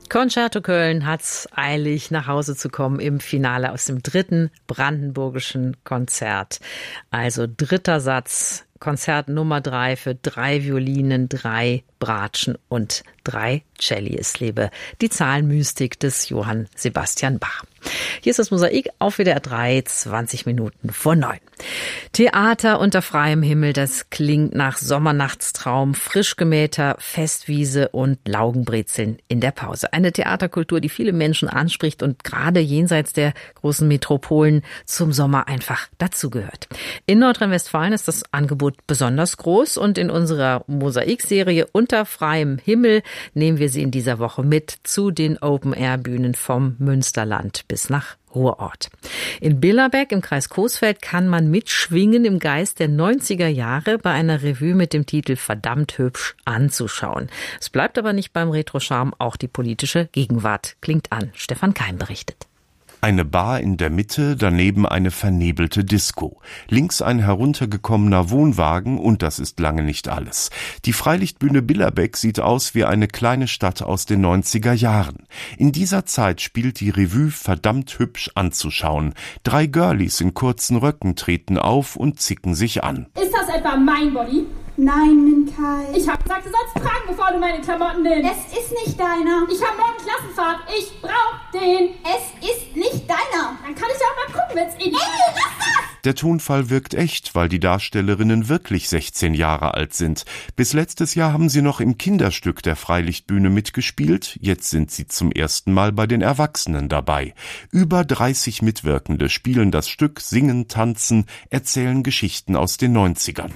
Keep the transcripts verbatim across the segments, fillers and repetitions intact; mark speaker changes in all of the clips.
Speaker 1: Concerto Köln hat's eilig, nach Hause zu kommen im Finale aus dem dritten brandenburgischen Konzert. Also dritter Satz, Konzert Nummer drei für drei Violinen, drei Bratschen und drei Celli. Es lebe die Zahlenmystik des Johann Sebastian Bach. Hier ist das Mosaik auf W D R drei, zwanzig Minuten vor neun. Theater unter freiem Himmel, das klingt nach Sommernachtstraum, frisch gemähter Festwiese und Laugenbrezeln in der Pause. Eine Theaterkultur, die viele Menschen anspricht und gerade jenseits der großen Metropolen zum Sommer einfach dazugehört. In Nordrhein-Westfalen ist das Angebot besonders groß und in unserer Mosaik-Serie Unter freiem Himmel nehmen wir Sie in dieser Woche mit zu den Open-Air-Bühnen vom Münsterland bis nach Ruhrort. In Billerbeck im Kreis Coesfeld kann man mitschwingen im Geist der neunziger Jahre bei einer Revue mit dem Titel Verdammt hübsch anzuschauen. Es bleibt aber nicht beim Retro-Charme, auch die politische Gegenwart klingt an. Stefan Keim berichtet.
Speaker 2: Eine Bar in der Mitte, daneben eine vernebelte Disco. Links ein heruntergekommener Wohnwagen und das ist lange nicht alles. Die Freilichtbühne Billerbeck sieht aus wie eine kleine Stadt aus den neunziger Jahren. In dieser Zeit spielt die Revue Verdammt hübsch anzuschauen. Drei Girlies in kurzen Röcken treten auf und zicken sich an.
Speaker 3: Ist das etwa mein Body?
Speaker 4: Nein, Minkai.
Speaker 3: Ich hab gesagt, du sollst fragen, bevor du meine Klamotten nimmst.
Speaker 4: Es ist nicht deiner.
Speaker 3: Ich hab morgen Klassenfahrt. Ich brauch den.
Speaker 4: Es ist nicht deiner.
Speaker 3: Dann kann ich auch mal gucken, wenn's in...
Speaker 4: Ey, lass das!
Speaker 2: Der Tonfall wirkt echt, weil die Darstellerinnen wirklich sechzehn Jahre alt sind. Bis letztes Jahr haben sie noch im Kinderstück der Freilichtbühne mitgespielt. Jetzt sind sie zum ersten Mal bei den Erwachsenen dabei. Über dreißig Mitwirkende spielen das Stück, singen, tanzen, erzählen Geschichten aus den neunzigern.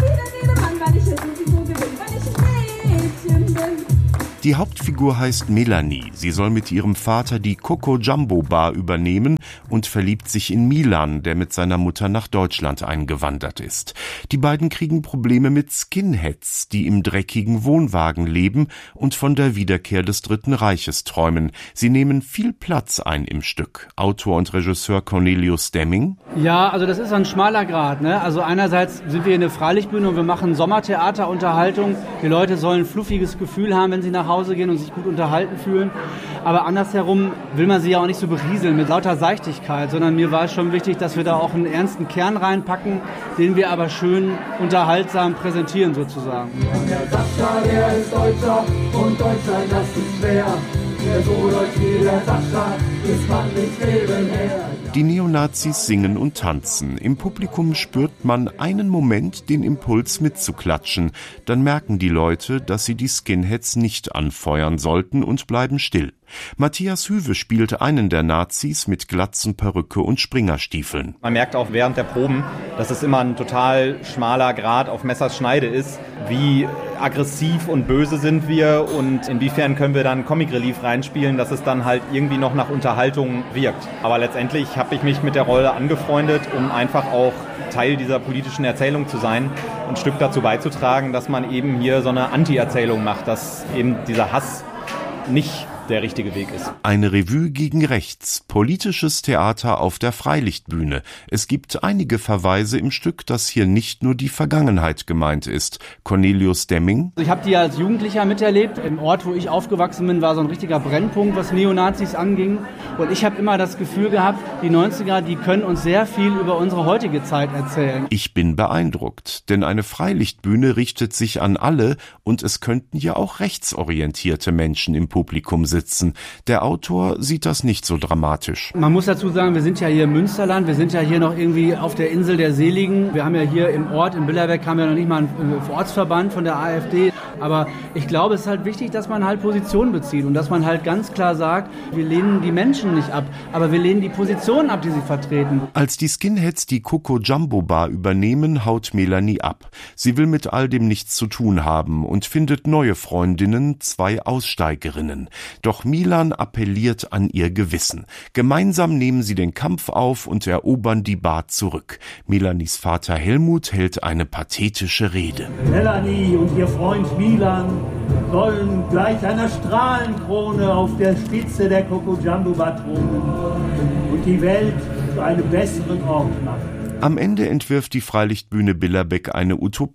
Speaker 2: Die Hauptfigur heißt Melanie. Sie soll mit ihrem Vater die Coco Jumbo Bar übernehmen und verliebt sich in Milan, der mit seiner Mutter nach Deutschland eingewandert ist. Die beiden kriegen Probleme mit Skinheads, die im dreckigen Wohnwagen leben und von der Wiederkehr des Dritten Reiches träumen. Sie nehmen viel Platz ein im Stück. Autor und Regisseur Cornelius Demming.
Speaker 5: Ja, also das ist ein schmaler Grat, ne? Also einerseits sind wir in der Freilichtbühne und wir machen Sommertheaterunterhaltung. Die Leute sollen ein fluffiges Gefühl haben, wenn sie nach Hause gehen und sich gut unterhalten fühlen. Aber andersherum will man sie ja auch nicht so berieseln mit lauter Seichtigkeit, sondern mir war es schon wichtig, dass wir da auch einen ernsten Kern reinpacken, den wir aber schön unterhaltsam präsentieren sozusagen.
Speaker 6: Der Sascha, der ist Deutscher und Deutschland, das ist schwer. Der so deutsch wie der Sascha ist man nicht nebenher.
Speaker 2: Die Neonazis singen und tanzen. Im Publikum spürt man einen Moment den Impuls mitzuklatschen. Dann merken die Leute, dass sie die Skinheads nicht anfeuern sollten und bleiben still. Matthias Hüwe spielt einen der Nazis mit Glatzen, Perücke und Springerstiefeln.
Speaker 7: Man merkt auch während der Proben, dass es immer ein total schmaler Grat auf Messers Schneide ist. Wie aggressiv und böse sind wir und inwiefern können wir dann Comic Relief reinspielen, dass es dann halt irgendwie noch nach Unterhaltung wirkt. Aber letztendlich habe ich mich mit der Rolle angefreundet, um einfach auch Teil dieser politischen Erzählung zu sein, ein Stück dazu beizutragen, dass man eben hier so eine Anti-Erzählung macht, dass eben dieser Hass nicht der richtige Weg ist.
Speaker 2: Eine Revue gegen rechts, politisches Theater auf der Freilichtbühne. Es gibt einige Verweise im Stück, dass hier nicht nur die Vergangenheit gemeint ist. Cornelius Demming.
Speaker 5: Ich habe die als Jugendlicher miterlebt. Im Ort, wo ich aufgewachsen bin, war so ein richtiger Brennpunkt, was Neonazis anging. Und ich habe immer das Gefühl gehabt, die neunziger, die können uns sehr viel über unsere heutige Zeit erzählen.
Speaker 2: Ich bin beeindruckt, denn eine Freilichtbühne richtet sich an alle und es könnten ja auch rechtsorientierte Menschen im Publikum sitzen. Sitzen. Der Autor sieht das nicht so dramatisch.
Speaker 5: Man muss dazu sagen, wir sind ja hier im Münsterland, wir sind ja hier noch irgendwie auf der Insel der Seligen. Wir haben ja hier im Ort, in Billerbeck, haben wir noch nicht mal einen Ortsverband von der AfD. Aber ich glaube, es ist halt wichtig, dass man halt Positionen bezieht und dass man halt ganz klar sagt, wir lehnen die Menschen nicht ab, aber wir lehnen die Positionen ab, die sie vertreten.
Speaker 2: Als die Skinheads die Coco Jumbo Bar übernehmen, haut Melanie ab. Sie will mit all dem nichts zu tun haben und findet neue Freundinnen, zwei Aussteigerinnen. Doch Milan appelliert an ihr Gewissen. Gemeinsam nehmen sie den Kampf auf und erobern die Bar zurück. Melanies Vater Helmut hält eine pathetische Rede.
Speaker 6: Melanie und ihr Freund Milan sollen gleich einer Strahlenkrone auf der Spitze der Coco Jumbo Bar thronen und die Welt zu einem besseren Ort machen.
Speaker 2: Am Ende entwirft die Freilichtbühne Billerbeck eine Utopie.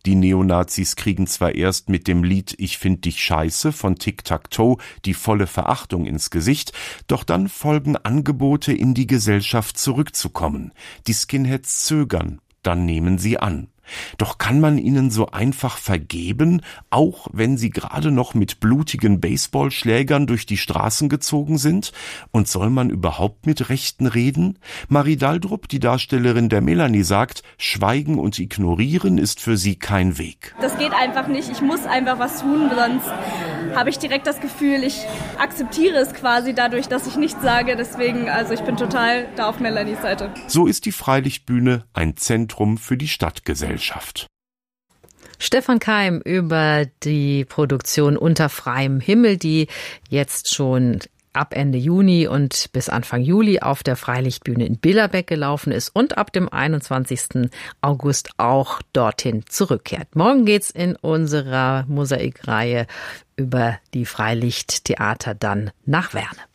Speaker 2: Die Neonazis kriegen zwar erst mit dem Lied »Ich find dich scheiße« von Tic Tac Toe die volle Verachtung ins Gesicht, doch dann folgen Angebote, in die Gesellschaft zurückzukommen. Die Skinheads zögern, dann nehmen sie an. Doch kann man ihnen so einfach vergeben, auch wenn sie gerade noch mit blutigen Baseballschlägern durch die Straßen gezogen sind? Und soll man überhaupt mit Rechten reden? Marie Daldrup, die Darstellerin der Melanie, sagt, Schweigen und Ignorieren ist für sie kein Weg.
Speaker 8: Das geht einfach nicht. Ich muss einfach was tun, sonst habe ich direkt das Gefühl, ich akzeptiere es quasi dadurch, dass ich nichts sage. Deswegen, also ich bin total da auf Melanies Seite.
Speaker 2: So ist die Freilichtbühne ein Zentrum für die Stadtgesellschaft.
Speaker 1: Stefan Keim über die Produktion Unter freiem Himmel, die jetzt schon ab Ende Juni und bis Anfang Juli auf der Freilichtbühne in Billerbeck gelaufen ist und ab dem einundzwanzigsten August auch dorthin zurückkehrt. Morgen geht's in unserer Mosaikreihe über die Freilichttheater dann nach Werne.